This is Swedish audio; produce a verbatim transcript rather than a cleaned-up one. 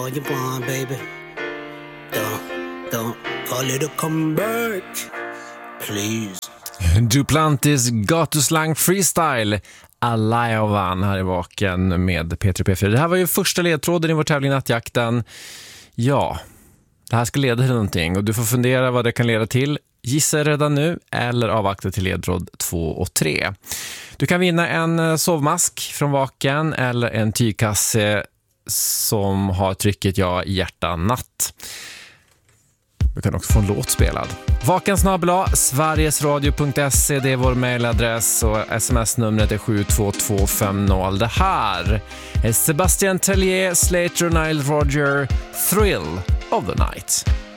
All you want, baby. Don't, don't call it a comeback, please. Duplantis gatuslang freestyle Alajovan här i Vaken med P tre P fyra. Det här var ju första ledtråden i vår tävling Nattjakten. Ja, det här ska leda till någonting och du får fundera vad det kan leda till. Gissa redan nu eller avvakta till ledtråd två och tre. Du kan vinna en sovmask från Vaken eller en tygkasse som har trycket ja hjärta natt. Du kan också få en låt spelad. Vaken snabel-a sverigesradio punkt se, det är vår mailadress och sms-numret är sju två två fem noll. Det här är Sebastian Tellier, Slater och Nile Rodgers, Thrill of the Night.